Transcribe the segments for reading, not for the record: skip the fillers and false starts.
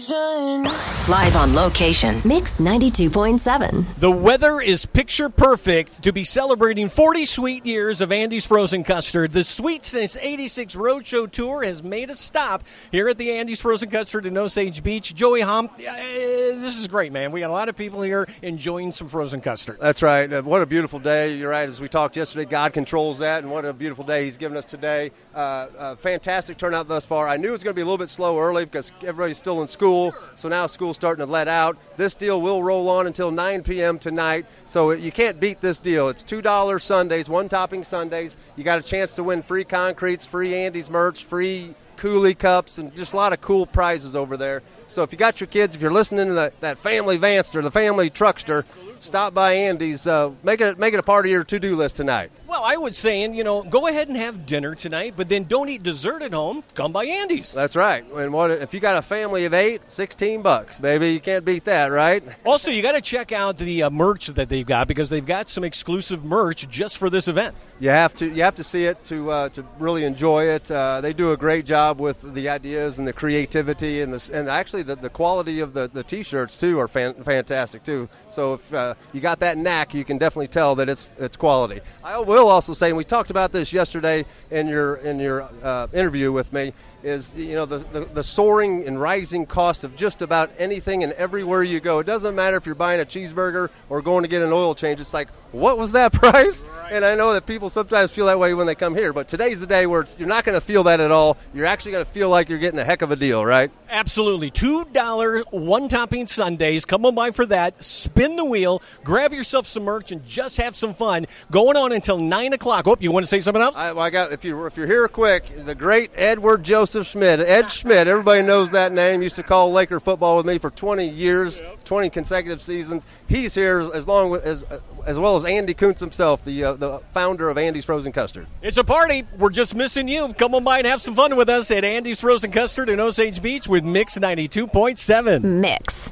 Live on location, Mix 92.7. The weather is picture perfect to be celebrating 40 sweet years of Andy's Frozen Custard. The Sweet Since 86 Roadshow Tour has made a stop here at the Andy's Frozen Custard in Osage Beach. Joey Hom, this is great, man. We got a lot of people here enjoying some frozen custard. That's right. What a beautiful day. You're right. As we talked yesterday, God controls that, and what a beautiful day He's given us today. Fantastic turnout thus far. I knew it was going to be a little bit slow early because everybody's still in school, so now school's starting to let out. This deal will roll on until 9 p.m. tonight, so you can't beat this deal. It's $2 Sundays, one-topping Sundays. You got a chance to win free concretes, free Andy's merch, free Cooley cups, and just a lot of cool prizes over there. So if you got your kids, if you're listening to that family Vanster, the family truckster, stop by Andy's. Make it a part of your to-do list tonight. Well, I would say, go ahead and have dinner tonight, but then don't eat dessert at home. Come by Andy's. That's right. And if you got a family of 8, $16, baby, you can't beat that, right? Also, you got to check out the merch that they've got because they've got some exclusive merch just for this event. You have to see it to really enjoy it. They do a great job with the ideas and the creativity and actually the quality of the T-shirts too are fantastic too. So if you got that knack, you can definitely tell that it's quality. I will also say, and we talked about this yesterday in your interview with me, is the soaring and rising cost of just about anything and everywhere you go. It doesn't matter if you're buying a cheeseburger or going to get an oil change. It's like, what was that price? Right. And I know that people sometimes feel that way when they come here, but today's the day where you're not going to feel that at all. You're actually going to feel like you're getting a heck of a deal, right? Absolutely. $2 one-topping Sundays. Come on by for that. Spin the wheel. Grab yourself some merch and just have some fun. Going on until 9 o'clock. Oh, you want to say something else? I got. If you're here quick, the great Edward Joseph Schmidt. Ed Schmidt, everybody knows that name. Used to call Laker football with me for 20 years, 20 consecutive seasons. He's here as well as Andy Kuntz himself, the founder of Andy's Frozen Custard. It's a party. We're just missing you. Come on by and have some fun with us at Andy's Frozen Custard in Osage Beach with Mix 92.7. Mix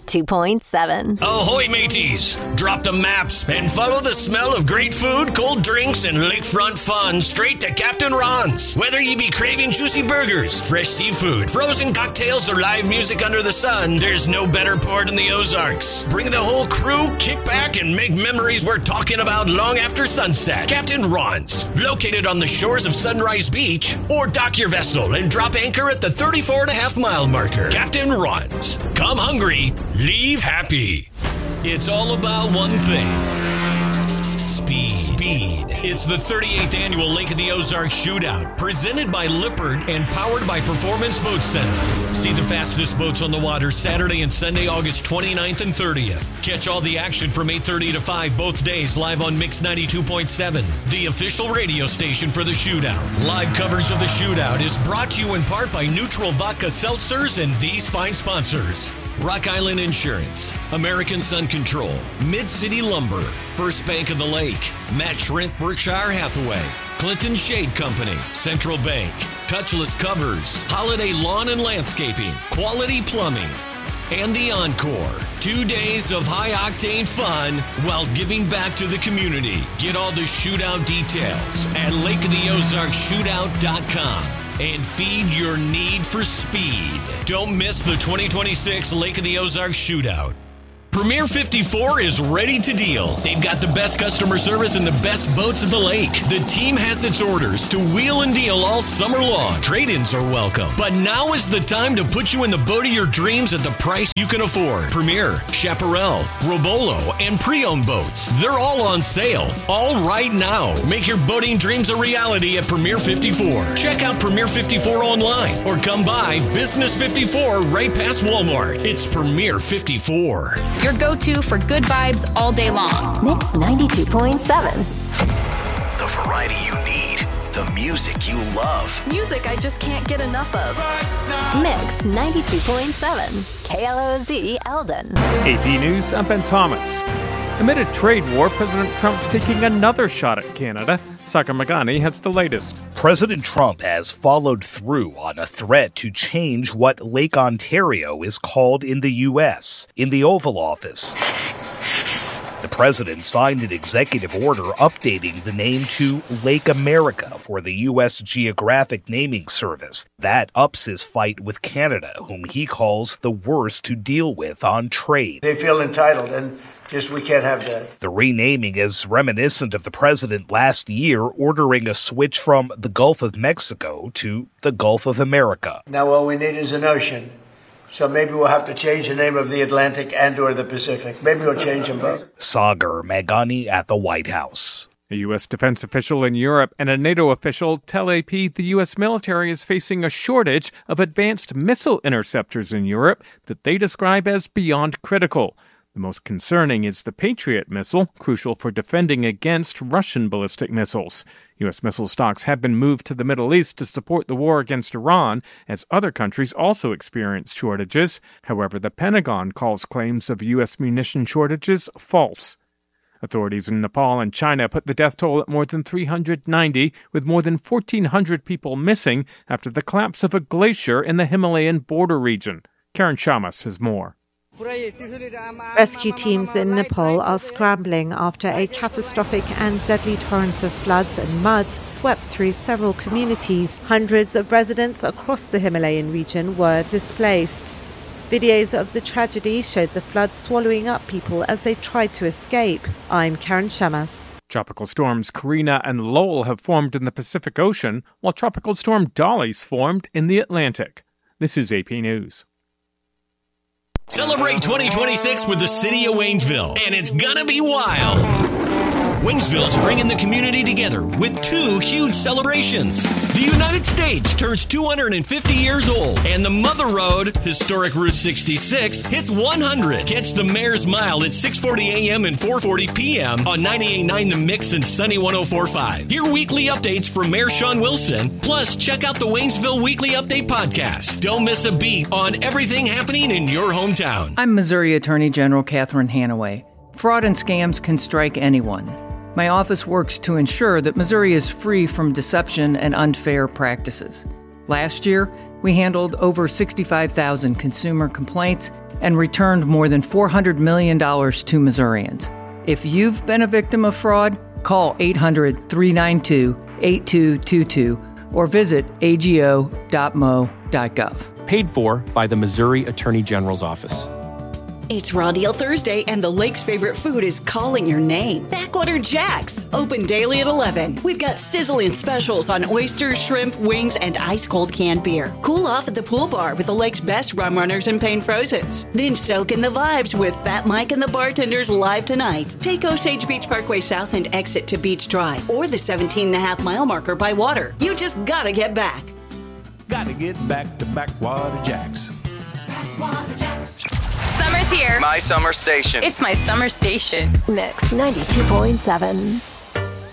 92.7. Ahoy, mateys! Drop the maps and follow the smell of great food, cold drinks, and lakefront fun straight to Captain Ron's. Whether you be craving juicy burgers, fresh seafood, frozen cocktails, or live music under the sun, there's no better port in the Ozarks. Bring the whole crew, kick back, and make memories we're talking about long after sunset. Captain Ron's, located on the shores of Sunrise Beach, or dock your vessel and drop anchor at the 34.5-mile marker. Captain Ron's. Come hungry, leave happy. It's all about one thing. Speed. It's the 38th annual Lake of the Ozarks Shootout, presented by Lippert and powered by Performance Boat Center. See the fastest boats on the water Saturday and Sunday, August 29th and 30th. Catch all the action from 8:30 to 5 both days live on Mix 92.7, the official radio station for the Shootout. Live coverage of the Shootout is brought to you in part by Neutral Vodka Seltzers and these fine sponsors: Rock Island Insurance, American Sun Control, Mid-City Lumber, First Bank of the Lake, Matt Shrink Berkshire Hathaway, Clinton Shade Company, Central Bank, Touchless Covers, Holiday Lawn and Landscaping, Quality Plumbing, and the Encore. 2 days of high-octane fun while giving back to the community. Get all the shootout details at LakeOfTheOzarksShootout.com. and feed your need for speed. Don't miss the 2026 Lake of the Ozarks Shootout. Premier 54 is ready to deal. They've got the best customer service and the best boats at the lake. The team has its orders to wheel and deal all summer long. Trade-ins are welcome. But now is the time to put you in the boat of your dreams at the price you can afford. Premier, Chaparral, Robolo, and pre-owned boats. They're all on sale. All right now. Make your boating dreams a reality at Premier 54. Check out Premier 54 online or come by Business 54 right past Walmart. It's Premier 54. Your go-to for good vibes all day long. Mix 92.7. The variety you need. The music you love. Music I just can't get enough of. Mix 92.7. KLOZ Eldon. AP News, I'm Ben Thomas. Amid a trade war, President Trump's taking another shot at Canada. Sakar Magani has the latest. President Trump has followed through on a threat to change what Lake Ontario is called in the U.S. In the Oval Office, The president signed an executive order updating the name to Lake America for the U.S. Geographic Naming Service. That ups his fight with Canada, whom he calls the worst to deal with on trade. They feel entitled, and just we can't have that. The renaming is reminiscent of the president last year ordering a switch from the Gulf of Mexico to the Gulf of America. Now all we need is an ocean. So maybe we'll have to change the name of the Atlantic and or the Pacific. Maybe we'll change them both. Sagar Meghani at the White House. A U.S. defense official in Europe and a NATO official tell AP the U.S. military is facing a shortage of advanced missile interceptors in Europe that they describe as beyond critical. The most concerning is the Patriot missile, crucial for defending against Russian ballistic missiles. U.S. missile stocks have been moved to the Middle East to support the war against Iran, as other countries also experience shortages. However, the Pentagon calls claims of U.S. munition shortages false. Authorities in Nepal and China put the death toll at more than 390, with more than 1,400 people missing after the collapse of a glacier in the Himalayan border region. Karen Shamas has more. Rescue teams in Nepal are scrambling after a catastrophic and deadly torrent of floods and mud swept through several communities. Hundreds of residents across the Himalayan region were displaced. Videos of the tragedy showed the flood swallowing up people as they tried to escape. I'm Karen Shamas. Tropical storms Karina and Lowell have formed in the Pacific Ocean, while Tropical Storm Dolly's formed in the Atlantic. This is AP News. Celebrate 2026 with the city of Waynesville, and it's gonna be wild. Waynesville's bringing the community together with two huge celebrations. The United States turns 250 years old, and the Mother Road, historic Route 66, hits 100. Catch the Mayor's Mile at 6:40 a.m. and 4:40 p.m. on 98.9 The Mix and Sunny 104.5. Hear weekly updates from Mayor Sean Wilson. Plus, check out the Waynesville Weekly Update podcast. Don't miss a beat on everything happening in your hometown. I'm Missouri Attorney General Catherine Hanaway. Fraud and scams can strike anyone. My office works to ensure that Missouri is free from deception and unfair practices. Last year, we handled over 65,000 consumer complaints and returned more than $400 million to Missourians. If you've been a victim of fraud, call 800-392-8222 or visit ago.mo.gov. Paid for by the Missouri Attorney General's Office. It's Raw Deal Thursday, and the lake's favorite food is calling your name. Backwater Jack's, open daily at 11. We've got sizzling specials on oysters, shrimp, wings, and ice-cold canned beer. Cool off at the pool bar with the lake's best rum runners and Pain Frozens. Then soak in the vibes with Fat Mike and the bartenders live tonight. Take Osage Beach Parkway South and exit to Beach Drive, or the 17.5-mile marker by water. You just gotta get back. Gotta get back to Backwater Jack's. Backwater Jack's. Summer's here. My summer station. It's my summer station. Mix 92.7.